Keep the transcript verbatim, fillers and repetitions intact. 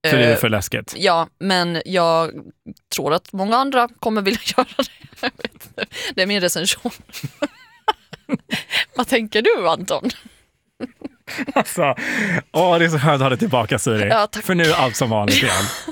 För det är för läskigt. Ja, men jag tror att många andra kommer vilja göra det. Jag vet inte. Det är min recension. Vad tänker du, Anton? Alltså, åh, det är så skönt att ha det tillbaka, Siri. Ja, tack. För nu är allt som vanligt igen.